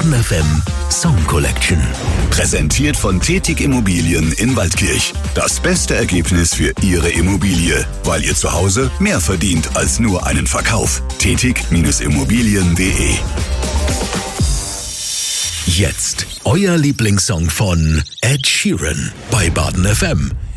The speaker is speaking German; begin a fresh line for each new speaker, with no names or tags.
Baden FM Song Collection.
Präsentiert von Tetig Immobilien in Waldkirch. Das beste Ergebnis für Ihre Immobilie, weil ihr zu Hause mehr verdient als nur einen Verkauf. Tetig-Immobilien.de.
Jetzt euer Lieblingssong von Ed Sheeran bei Baden FM.